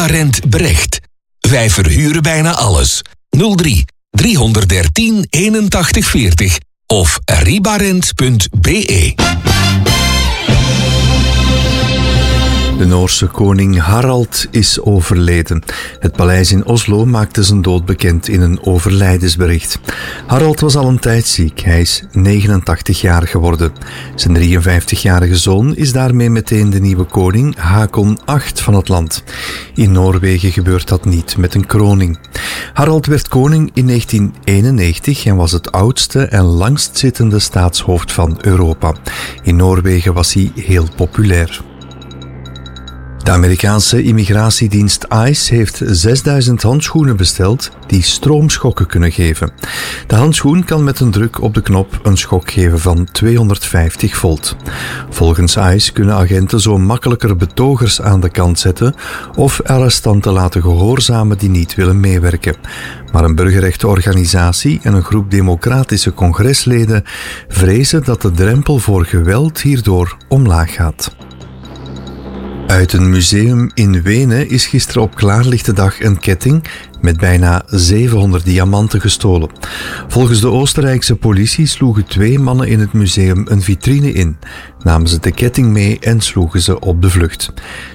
Ribarent Brecht. Wij verhuren bijna alles. 03 313 81 40 of ribarent.be. De Noorse koning Harald is overleden. Het paleis in Oslo maakte zijn dood bekend in een overlijdensbericht. Harald was al een tijd ziek. Hij is 89 jaar geworden. Zijn 53-jarige zoon is daarmee meteen de nieuwe koning, Haakon VIII van het land. In Noorwegen gebeurt dat niet met een kroning. Harald werd koning in 1991 en was het oudste en langstzittende staatshoofd van Europa. In Noorwegen was hij heel populair. De Amerikaanse immigratiedienst ICE heeft 6000 handschoenen besteld die stroomschokken kunnen geven. De handschoen kan met een druk op de knop een schok geven van 250 volt. Volgens ICE kunnen agenten zo makkelijker betogers aan de kant zetten of arrestanten laten gehoorzamen die niet willen meewerken. Maar een burgerrechtenorganisatie en een groep democratische congresleden vrezen dat de drempel voor geweld hierdoor omlaag gaat. Uit een museum in Wenen is gisteren op klaarlichte dag een ketting met bijna 700 diamanten gestolen. Volgens de Oostenrijkse politie sloegen 2 mannen in het museum een vitrine in, namen ze de ketting mee en sloegen ze op de vlucht.